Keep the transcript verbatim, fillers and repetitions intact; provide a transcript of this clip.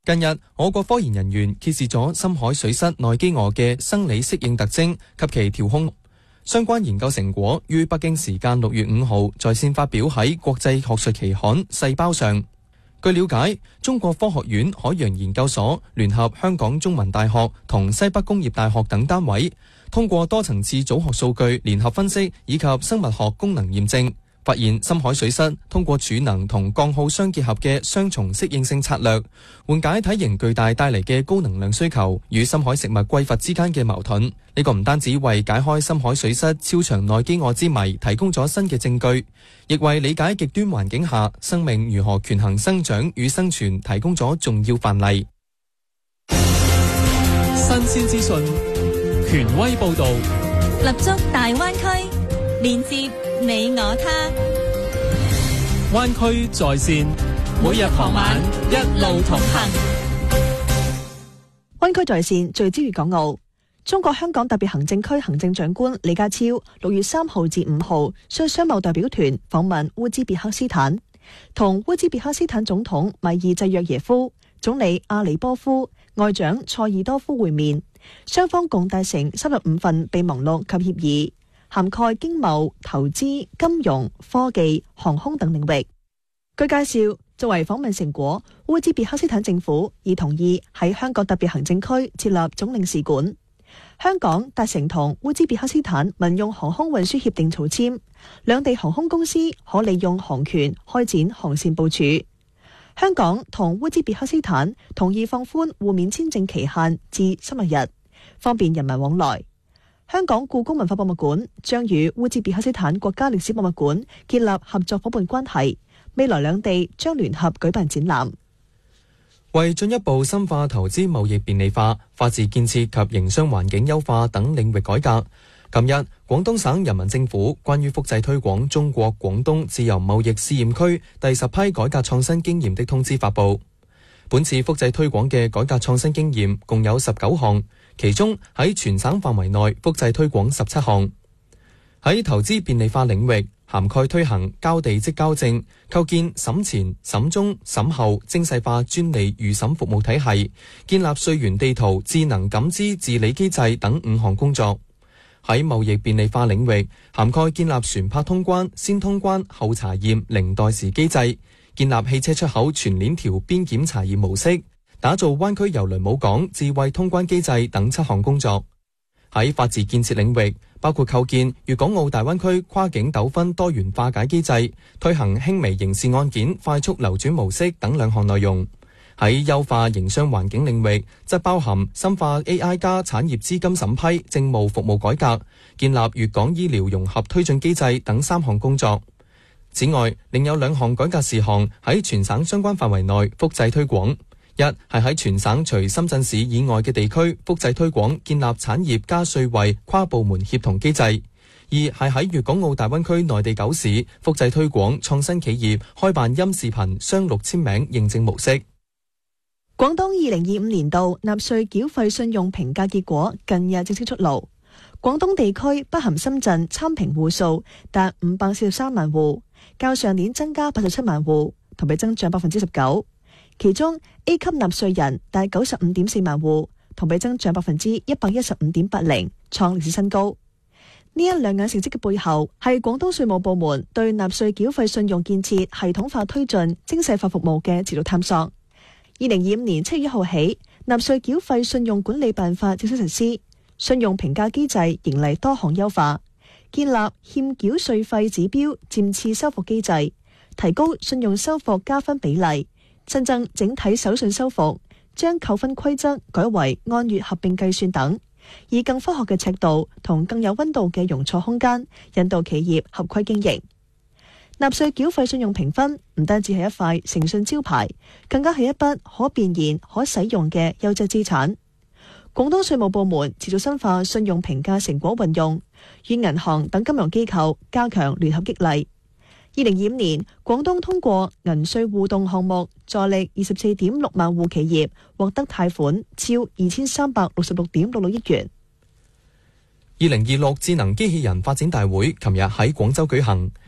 近日，我國科研人員揭示咗深海水質內飢餓嘅生理適應特徵及其調控。相關研究成果於北京時間六月五號在線發表喺國際學術期刊《細胞》上。據了解，中國科學院海洋研究所聯合香港中文大學同西北工業大學等單位，通過多層次組學數據聯合分析以及生物學功能驗證，發現深海水質通過儲能同降耗相結合嘅雙重適應性策略，緩解體型巨大帶嚟嘅高能量需求與深海食物匱乏之間嘅矛盾。呢個唔單止為解開深海水質超長內飢餓之謎提供咗新嘅證據，亦為理解極端環境下生命如何權衡生長與生存提供咗重要範例。 新鮮資訊，權威報導， 立足大灣區，連接你我他。 灣區在線，每日傍晚一路同行。 灣區在線聚焦粵港澳。中國香港特別行政區行政長官李家超六月三號至五號率商貿代表團訪問烏茲別克斯坦，同烏茲別克斯坦總統米爾濟約耶夫、總理阿里波夫、外長塞爾多夫會面，雙方共達成三十五份備忘錄及協議，涵蓋經貿、投資、金融、科技、航空等領域。據介紹，作為訪問成果，烏茲別克斯坦政府已同意喺香港特別行政區設立總領事館。香港達成同烏茲別克斯坦民用航空運輸協定草簽，兩地航空公司可利用航權開展航線部署。香港同烏茲別克斯坦同意放寬互免簽證期限至三十日，方便人民往來。香港故宮文化博物館將與烏茲別克斯坦國家歷史博物館建立合作夥伴關係，未來兩地將聯合舉辦展覽。 為進一步深化投資貿易便利化、法治建設及營商環境優化等領域改革，近日廣東省人民政府關於複製推廣中國廣東自由貿易試驗區第十批改革創新經驗的通知發布。本次複製推廣嘅改革創新經驗共有十九項，其中喺全省範圍內複製推廣十七項。喺投資便利化領域，涵蓋推行交地即交證、構建審前、審中、審後精細化專利預審服務體系、建立稅源地圖智能感知治理機制等五項工作。喺貿易便利化領域，涵蓋建立船舶通關、先通關後查驗零代時機制，建立汽車出口全鏈條邊檢查驗模式，打造灣區郵輪母港智慧通關機制等七項工作。喺法治建設領域，包括構建粵港澳大灣區跨境糾紛多元化解機制，推行輕微刑事案件快速流轉模式等兩項內容。喺優化營商環境領域，則包含深化 A I 加產業資金審批政務服務改革，建立粵港醫療融合推進機制等三項工作。此外，另有兩項改革事項喺全省相關範圍內複製推廣。一係喺全省除深圳市以外嘅地區複製推廣建立產業加稅務跨部門協同機制；二係喺粵港澳大灣區內地九市複製推廣創新企業開辦音視頻雙錄簽名認證模式。 廣東二零二五年度納稅繳費信用評價結果近日正式出爐，廣東地區不含深圳參評戶數達五百四十三萬戶，較上年增加八十七萬戶，同比增長百分之十九。其中 A 級納稅人達九十五點四萬戶，同比增長百分之一百一十五點八零，創歷史新高。呢一亮眼成績嘅背後，係廣東稅務部門對納稅繳費信用建設系統化推進、精細化服務嘅持續探索。二零二五年七月一號起，納稅繳費信用管理辦法正式實施，信用評價機制迎嚟多項優化，建立欠繳稅費指標漸次收復機制，提高信用收復加分比例。新增整體手信收復，將扣分規則改為按月合併計算等，以更科學嘅尺度同更有溫度嘅容錯空間，引導企業合規經營。納稅繳費信用評分唔單止係一塊誠信招牌，更加係一筆可變現、可使用嘅優質資產。廣東稅務部門持續深化信用評價成果運用，與銀行等金融機構加強聯合激勵。二零二五年，廣東通過銀稅互動項目，助力二十四點六萬戶企業獲得貸款超二千三百六十六點六六億元。 二零二六智能機器人發展大會琴日喺廣州舉行，